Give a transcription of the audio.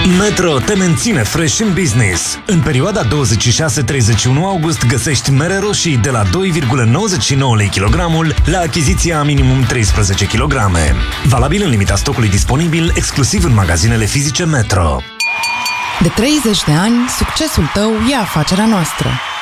Metro te menține fresh în business. În perioada 26-31 august găsești mere roșii de la 2,99 lei kilogramul la achiziția minimum 13 kg. Valabil în limita stocului disponibil, exclusiv în magazinele fizice Metro. De 30 de ani, succesul tău e afacerea noastră.